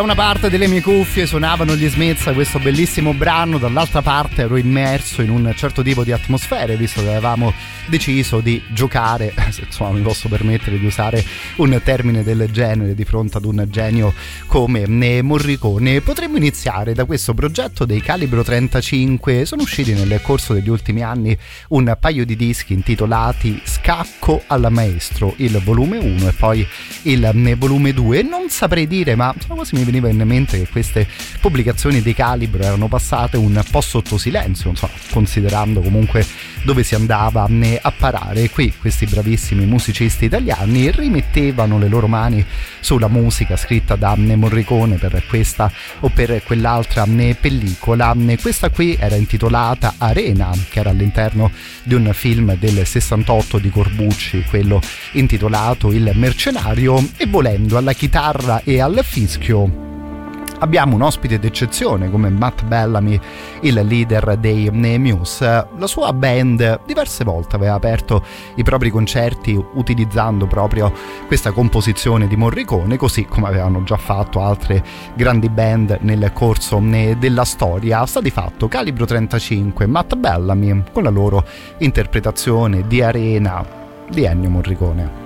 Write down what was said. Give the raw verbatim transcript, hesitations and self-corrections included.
Da una parte delle mie cuffie suonavano gli Smiths, questo bellissimo brano, dall'altra parte ero immerso in un certo tipo di atmosfere, visto che avevamo deciso di giocare, se insomma mi posso permettere di usare un termine del genere, di fronte ad un genio come Morricone. Potremmo iniziare da questo progetto dei Calibro trentacinque. Sono usciti nel corso degli ultimi anni un paio di dischi intitolati Scacco al Maestro, il volume uno e poi il volume due. Non saprei dire, ma quasi mi veniva in mente che queste pubblicazioni di Calibro erano passate un po' sotto silenzio, insomma, considerando comunque dove si andava a parare. Qui questi bravissimi musicisti italiani rimettevano le loro mani sulla musica scritta da Morricone per questa o per quell'altra pellicola. Questa qui era intitolata Arena, che era all'interno di un film del sessantotto di Corbucci, quello intitolato Il Mercenario, e volendo alla chitarra e al fischio abbiamo un ospite d'eccezione come Matt Bellamy, il leader dei Muse. La sua band diverse volte aveva aperto i propri concerti utilizzando proprio questa composizione di Morricone, così come avevano già fatto altre grandi band nel corso della storia. Sta di fatto Calibro trentacinque, Matt Bellamy con la loro interpretazione di Arena di Ennio Morricone.